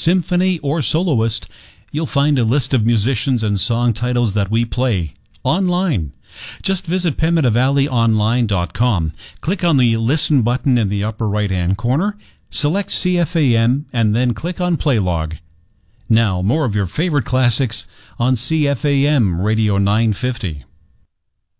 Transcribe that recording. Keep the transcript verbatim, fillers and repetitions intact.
symphony, or soloist, you'll find a list of musicians and song titles that we play online. Just visit pemmitte valley online dot com, click on the Listen button in the upper right-hand corner, select C F A M, and then click on Play Log. Now, more of your favorite classics on C F A M Radio nine fifty.